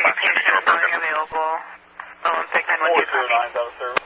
patient going available. Olympic 912. 409 out of service.